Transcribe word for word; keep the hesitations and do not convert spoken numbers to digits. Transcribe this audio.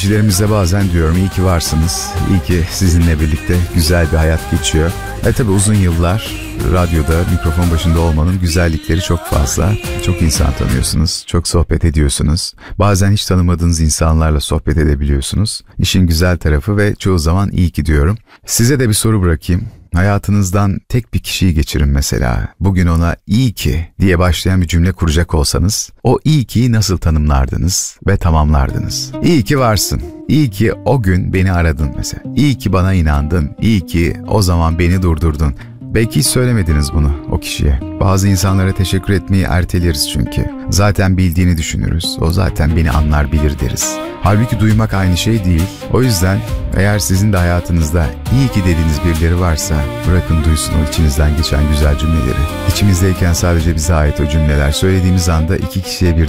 dinleyicilerimize bazen diyorum iyi ki varsınız, iyi ki sizinle birlikte güzel bir hayat geçiyor. E tabi uzun yıllar radyoda mikrofon başında olmanın güzellikleri çok fazla. Çok insan tanıyorsunuz, çok sohbet ediyorsunuz. Bazen hiç tanımadığınız insanlarla sohbet edebiliyorsunuz. İşin güzel tarafı ve çoğu zaman iyi ki diyorum. Size de bir soru bırakayım. Hayatınızdan tek bir kişiyi geçirin mesela. Bugün ona iyi ki diye başlayan bir cümle kuracak olsanız, o iyi ki'yi nasıl tanımlardınız ve tamamlardınız? İyi ki varsın. İyi ki o gün beni aradın mesela. İyi ki bana inandın. İyi ki o zaman beni durdurdun. Belki hiç söylemediniz bunu o kişiye. Bazı insanlara teşekkür etmeyi erteleriz çünkü. Zaten bildiğini düşünürüz. O zaten beni anlar bilir deriz. Halbuki duymak aynı şey değil. O yüzden eğer sizin de hayatınızda iyi ki dediğiniz birileri varsa bırakın duysun o içinizden geçen güzel cümleleri. İçimizdeyken sadece bize ait o cümleler söylediğimiz anda iki kişiye birden